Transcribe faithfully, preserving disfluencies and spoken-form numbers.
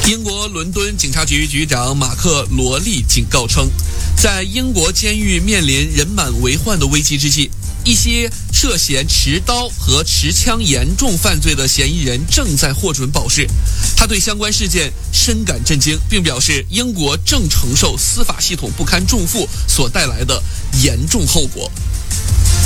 英国伦敦警察局局长马克·罗利警告称，在英国监狱面临人满为患的危机之际，一些涉嫌持刀和持枪严重犯罪的嫌疑人正在获准保释。他对相关事件深感震惊，并表示英国正承受司法系统不堪重负所带来的严重后果。